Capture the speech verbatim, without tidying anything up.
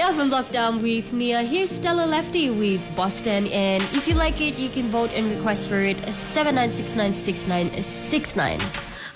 Stella from Lockdown with Nia. Here's Stella Lefty with Boston. And if you like it, you can vote and request for it seven nine six nine six nine six nine.